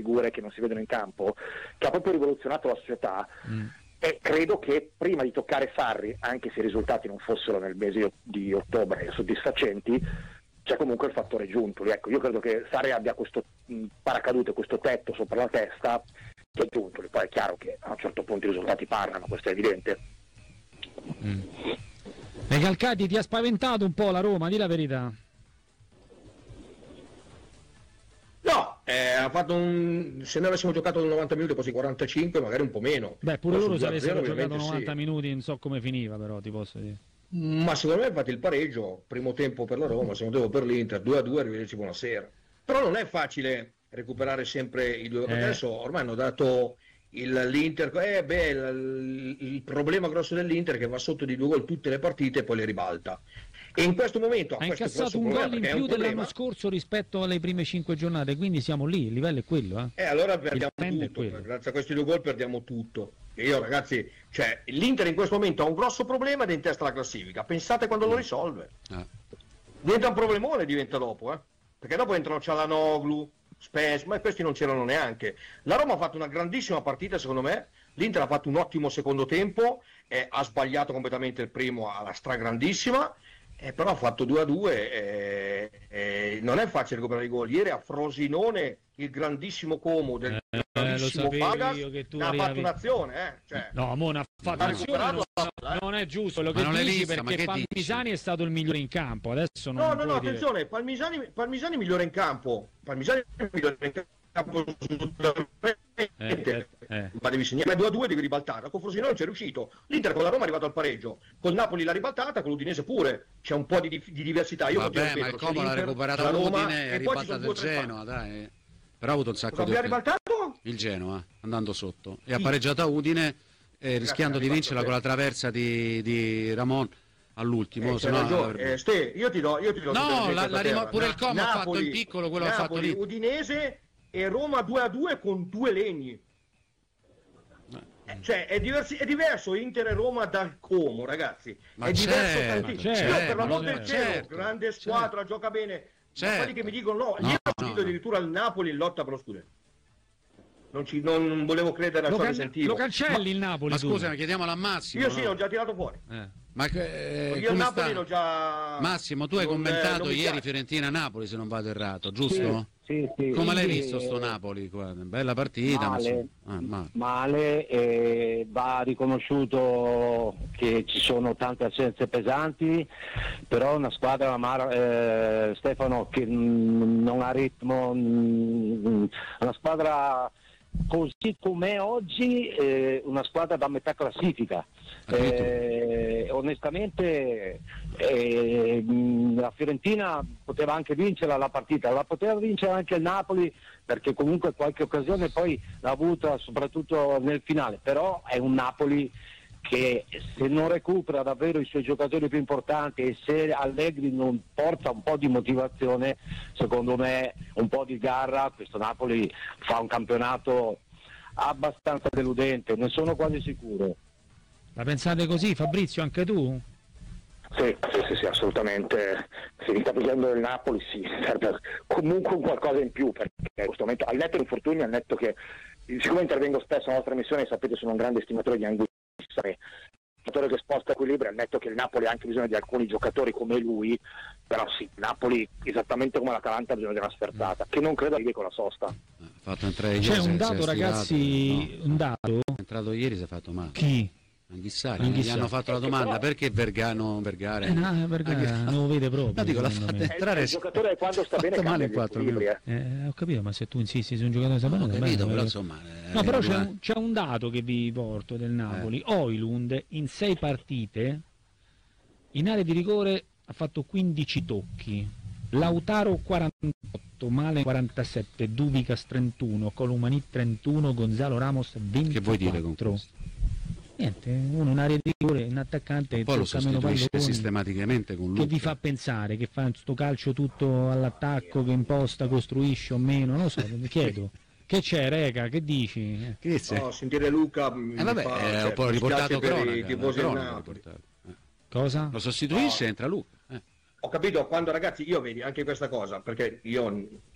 figure che non si vedono in campo, che ha proprio rivoluzionato la società. E credo che prima di toccare Sarri, anche se i risultati non fossero nel mese di ottobre soddisfacenti, c'è comunque il fattore Giuntoli. Ecco, io credo che Sarri abbia questo paracadute, questo tetto sopra la testa che è Giuntoli. Poi è chiaro che a un certo punto i risultati parlano, questo è evidente. E Calcati, ti ha spaventato un po' la Roma, di la verità? No, ha fatto se noi avessimo giocato 90 minuti, quasi 45, magari un po' meno. Beh, pure loro se avessero ovviamente giocato 90 sì. minuti non so come finiva, però ti posso dire. Ma secondo me infatti il pareggio, primo tempo per la Roma, secondo tempo per l'Inter, 2-2, arrivederci, buonasera. Però non è facile recuperare sempre i due, perché adesso ormai hanno dato l'Inter, il problema grosso dell'Inter è che va sotto di 2 gol tutte le partite e poi le ribalta. E in questo momto ha incassato un gol in più dell'anno scorso rispetto alle prime 5 giornate, quindi siamo lì, il livello è quello. Allora perdiamo tutto, grazie a questi 2 gol perdiamo tutto. E io ragazzi, cioè l'Inter in questo momento ha un grosso problema ed è in testa alla classifica, pensate quando lo risolve. Diventa un problemone, diventa dopo, perché dopo entrano Çalhanoğlu, Spence, ma questi non c'erano neanche. La Roma ha fatto una grandissima partita secondo me, l'Inter ha fatto un ottimo secondo tempo, ha sbagliato completamente il primo alla stragrandissima, però ha fatto 2-2, non è facile recuperare i gol. Ieri a Frosinone il grandissimo Como del grandissimo Pagas ha fatto un'azione, no, non ha fatto un'azione, non è giusto quello che dici, perché Palmisani è stato il migliore in campo. Adesso no, attenzione, Palmisani migliore in campo, ma devi segnare 2-2, devi ribaltare. Con Frosinone non c'è riuscito. L'Inter con la Roma è arrivato al pareggio, col Napoli l'ha ribaltata, con l'Udinese pure c'è un po' di diversità. Io vabbè, ma il Como l'ha recuperata l'Udine e ribaltata il Genoa, dai. Però ha avuto un sacco di ribaltato il Genoa andando sotto e ha pareggiato a Udine, rischiando di vincerla con la traversa di Ramon all'ultimo. Io ti do no, pure il Como ha fatto in piccolo quello che ha fatto lì. Udinese e Roma 2-2 con 2 Legni. Cioè è diverso Inter e Roma dal Como, ragazzi. È diverso tantissimo. Per l'amor del cielo, grande squadra, gioca bene. Ma quelli che mi dicono io ho sentito addirittura il Napoli in lotta per lo scudetto. Non volevo credere a ciò che sentivo. Lo cancelli il Napoli? Ma scusa, chiediamolo a Massimo. Io sì, l'ho già tirato fuori. Ma io il Napoli l'ho già. Massimo, tu hai commentato ieri Fiorentina-Napoli, se non vado errato, giusto? Sì. Come l'hai visto sto Napoli? Bella partita. Male, va riconosciuto che ci sono tante assenze pesanti, però una squadra Stefano che non ha ritmo, una squadra così com'è oggi, una squadra da metà classifica. Onestamente la Fiorentina poteva anche vincerla la partita, la poteva vincere anche il Napoli, perché comunque qualche occasione poi l'ha avuta soprattutto nel finale, però è un Napoli che se non recupera davvero i suoi giocatori più importanti e se Allegri non porta un po' di motivazione, secondo me un po' di garra, questo Napoli fa un campionato abbastanza deludente, ne sono quasi sicuro. La pensate così, Fabrizio, anche tu? Sì, assolutamente. Se mi sta pigliando il Napoli serve comunque un qualcosa in più, perché in questo momento, al netto di infortuni, al netto che siccome intervengo spesso nella nostra missione, sapete sono un grande stimatore di Anguissa, giocatore che sposta equilibrio, al netto che il Napoli ha anche bisogno di alcuni giocatori come lui, però sì, Napoli esattamente come l'Atalanta ha bisogno di una sferzata, che non credo arrivi con la sosta. Fatto entrare c'è un dato, ragazzi, un dato. È entrato ieri, si è fatto male. Chi? Anghissari, gli hanno fatto la domanda perché Vergara Vergara non lo vede proprio. No, dico, l'ha fatto entrare il giocatore quando sta bene male in 4 minuti. Ho capito, ma se tu insisti su un giocatore sta bene, però insomma, no, però c'è un dato che vi porto del Napoli. Højlund in 6 partite in area di rigore ha fatto 15 tocchi, Lautaro 48, Malen 47, Dubicas 31, Colomani 31, Gonzalo Ramos 24. Che vuoi dire con questo? Niente, uno in area di rigore, un attaccante poi lo sostituisce sistematicamente con lui. Che vi fa pensare? Che fa sto calcio tutto all'attacco, che imposta, costruisce o meno? Non lo so, vi chiedo. Che c'è, Reca? Che dici? Che dice? No, sentire Luca è un po' riportato cronaca. Cosa? Lo sostituisce, entra Luca. Ho capito, quando ragazzi, io vedi anche questa cosa, perché io